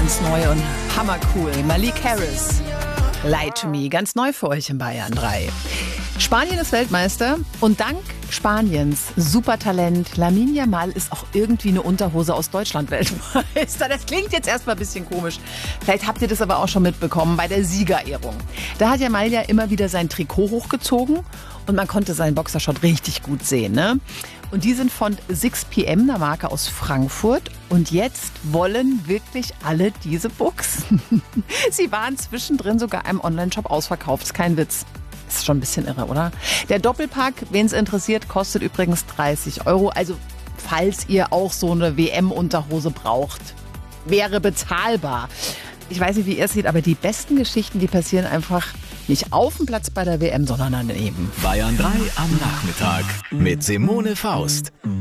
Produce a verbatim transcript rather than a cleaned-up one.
ganz neu und hammercool. Malik Harris, Lie to Me, ganz neu für euch in Bayern drei. Spanien ist Weltmeister und dank Spaniens Supertalent Lamine Yamal ist auch irgendwie eine Unterhose aus Deutschland Weltmeister. Das klingt jetzt erstmal ein bisschen komisch. Vielleicht habt ihr das aber auch schon mitbekommen bei der Siegerehrung. Da hat Yamal ja immer wieder sein Trikot hochgezogen und man konnte seinen Boxershot richtig gut sehen, ne? Und die sind von six P M, einer Marke aus Frankfurt. Und jetzt wollen wirklich alle diese Buchs. Sie waren zwischendrin sogar im Onlineshop ausverkauft. Ist kein Witz. Ist schon ein bisschen irre, oder? Der Doppelpack, wen es interessiert, kostet übrigens dreißig Euro. Also falls ihr auch so eine W M-Unterhose braucht, wäre bezahlbar. Ich weiß nicht, wie ihr es seht, aber die besten Geschichten, die passieren einfach nicht auf dem Platz bei der W M, sondern daneben. Bayern drei am Nachmittag mit Simone Faust.